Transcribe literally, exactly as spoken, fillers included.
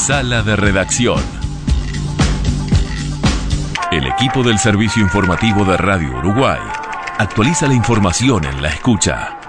Sala de Redacción. El equipo del Servicio Informativo de Radio Uruguay actualiza la información en la escucha.